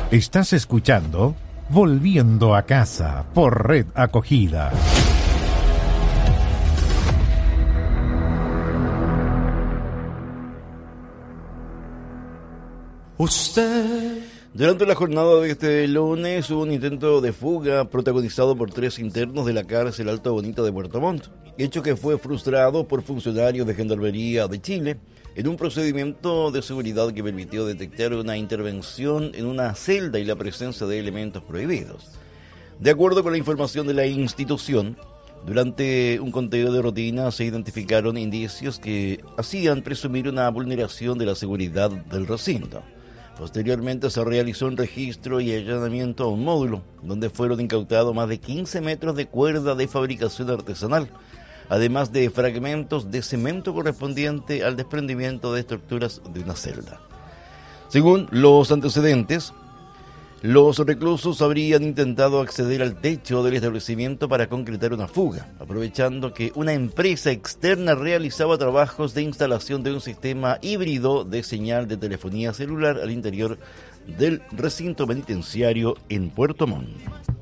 Estás escuchando Volviendo a Casa por Red Acogida. Durante la jornada de este lunes hubo un intento de fuga protagonizado por 3 internos de la cárcel Alto Bonito de Puerto Montt, hecho que fue frustrado por funcionarios de Gendarmería de Chile en un procedimiento de seguridad que permitió detectar una intervención en una celda y la presencia de elementos prohibidos. De acuerdo con la información de la institución, durante un conteo de rutina se identificaron indicios que hacían presumir una vulneración de la seguridad del recinto. Posteriormente se realizó un registro y allanamiento a un módulo, donde fueron incautados más de 15 metros de cuerda de fabricación artesanal, además de fragmentos de cemento correspondiente al desprendimiento de estructuras de una celda. Según los antecedentes, los reclusos habrían intentado acceder al techo del establecimiento para concretar una fuga, aprovechando que una empresa externa realizaba trabajos de instalación de un sistema híbrido de señal de telefonía celular al interior del recinto penitenciario en Puerto Montt.